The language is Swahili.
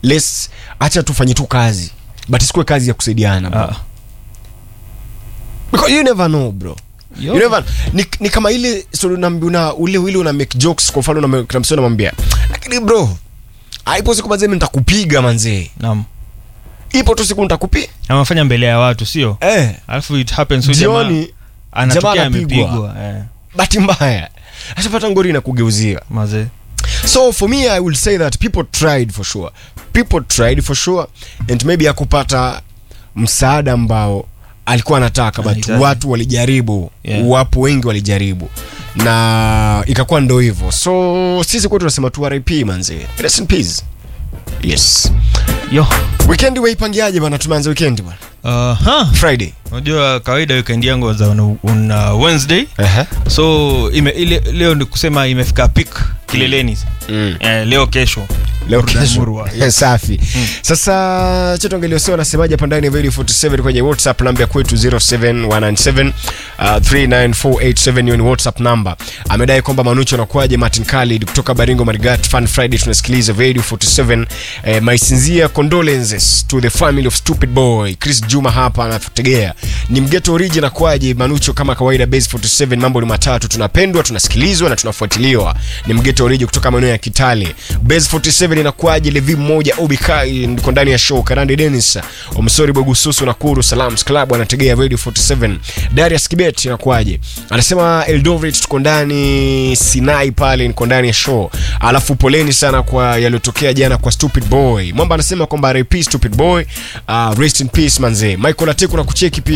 let's acha tufanye tu kazi, but isikue kazi ya kusaidiana bro. Because you never know bro. You never ni kama ile story unaambiwa ule una make jokes, kwa mfano na msio namwambia, lakini bro haipo siku mazee nitakupiga manzee. Naam. Ipo tu siku nitakupiga. Amefanya mbele ya watu sio? Alafu it happens so jamaa anatokea amepigwa. Bahati mbaya. Ashapata ngori na kugeuzia. Mazee. So for me I will say that people tried for sure. People tried for sure, and maybe akupata msaada ambao alikuwa anataka, but watu walijaribu. Wapo wengi walijaribu na ikakuwa ndo hivyo. So sisi kwetu tunasema tu RIP manze. Rest in peace. Yes. Yo, weekend weipangiaje bana? Tumeanza weekend bana. Friday. Unajua kawaida weekend yangu za on Wednesday. So leo ni kusema imefika peak kileleni. Leo kesho safi. Sasa chetu angeliosewa nasemaje hapa ndani ya Radio 47 kwenye WhatsApp namba ya kwetu 07197 39487 ni WhatsApp namba. Amedai kwamba Manucho anakuaje Martin Khalid kutoka Baringo Marigat Fun Friday tunasikiliza Radio 47. My sincere condolences to the family of Stupid Boy. Chris Juma hapa anafutegea. Ni mgeto origin anakuaje Manucho kama kawaida Base 47 mambo ni matatu, tunapendwa, tunasikilizwa na tunafuatiliwa. Ni mgeto origin kutoka maeneo ya Kitale. Base 47 inakuaje Levi mmoja Obikai ndiko ndani ya show. Karande Dennis Omsori Bogususu na Kuru Salams Club anategea Radio 47. Darius Kibet inakuaje? Anasema Eldoret tuko ndani, Sinai pale niko ndani ya show. Alafu poleni sana kwa yaliyotokea jana kwa Stupid Boy. Mwamba anasema kwamba RIP Stupid Boy. Rest in peace manze. Michael Ateku na kucheki pia.